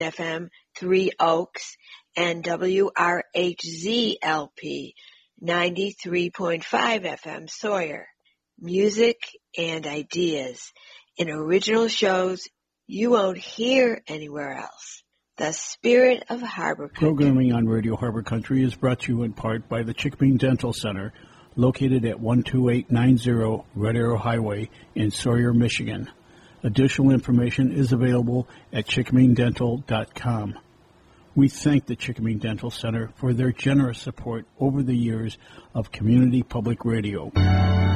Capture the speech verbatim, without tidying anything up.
F M Three Oaks, and W R H Z L P ninety-three point five F M Sawyer. Music and ideas in original shows you won't hear anywhere else. The Spirit of Harbor Country. Programming on Radio Harbor Country is brought to you in part by the Chickabee Dental Center, located at one two eight nine zero Red Arrow Highway in Sawyer, Michigan. Additional information is available at chickabee dental dot com. We thank the Chickabee Dental Center for their generous support over the years of community public radio.